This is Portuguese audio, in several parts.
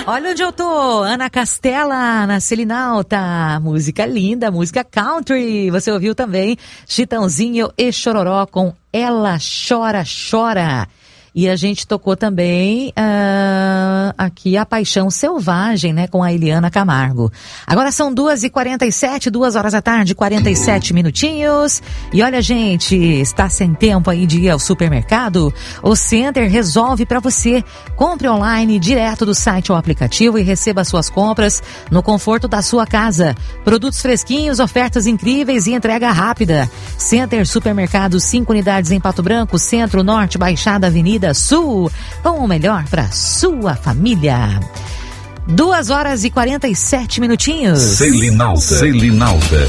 Olha onde eu tô, Ana Castela, na Selinalta, música linda, música country, você ouviu também Chitãozinho e Chororó com Ela Chora, Chora. E a gente tocou também aqui a Paixão Selvagem, né, com a Eliana Camargo. Agora são 2h47, 2 horas da tarde, 47 minutinhos. E olha, gente, está sem tempo aí de ir ao supermercado? O Center resolve para você. Compre online direto do site ou aplicativo e receba suas compras no conforto da sua casa. Produtos fresquinhos, ofertas incríveis e entrega rápida. Center Supermercado, 5 unidades em Pato Branco, Centro, Norte, Baixada, Avenida Sul, com o melhor para sua família. 2 horas e 47 minutinhos. Selinalta.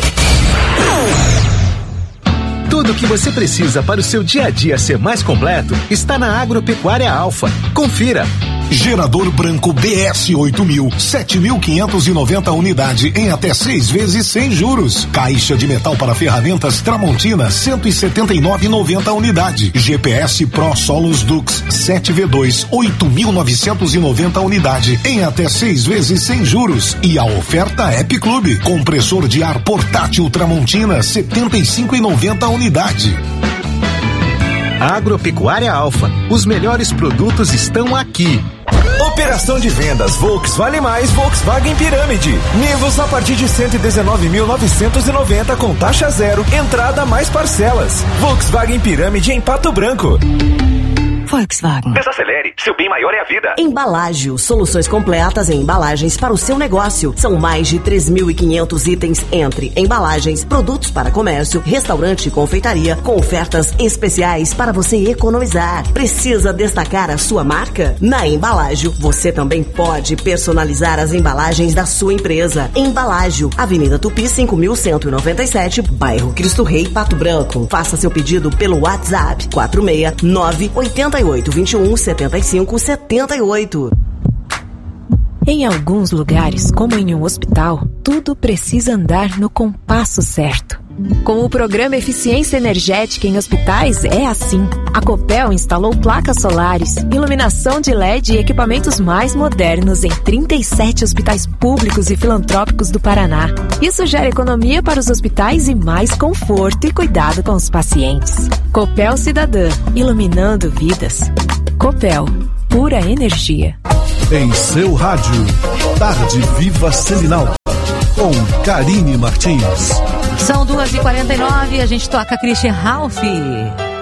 Tudo o que você precisa para o seu dia a dia ser mais completo está na Agropecuária Alfa. Confira. Gerador branco BS 8000, 7.590 unidade em até 6 vezes sem juros. Caixa de metal para ferramentas Tramontina, 179,90 unidade. GPS Pro Solos Dux 7V2, 8.990 unidade em até 6 vezes sem juros. E a oferta App Clube, compressor de ar portátil Tramontina, 75,90 unidade. Agropecuária Alfa, os melhores produtos estão aqui. Operação de vendas Volks Vale Mais Volkswagen Pirâmide. Nivus a partir de 119.990 com taxa zero, entrada mais parcelas. Volkswagen Pirâmide em Pato Branco. Volkswagen. Desacelere, seu bem maior é a vida. Embalágio, soluções completas em embalagens para o seu negócio. São mais de 3.500 itens entre embalagens, produtos para comércio, restaurante e confeitaria, com ofertas especiais para você economizar. Precisa destacar a sua marca? Na Embalágio, você também pode personalizar as embalagens da sua empresa. Embalágio, Avenida Tupi 5.197, bairro Cristo Rei, Pato Branco. Faça seu pedido pelo WhatsApp 469-8821-7578. Em alguns lugares, como em um hospital, tudo precisa andar no compasso certo. Com o programa Eficiência Energética em Hospitais é assim. A Copel instalou placas solares, iluminação de LED e equipamentos mais modernos em 37 hospitais públicos e filantrópicos do Paraná. Isso gera economia para os hospitais e mais conforto e cuidado com os pacientes. Copel Cidadã, iluminando vidas. Copel, pura energia. Em seu rádio, Tarde Viva Selinalta, com Karine Martins. São 2h49, a gente toca Christian Ralph.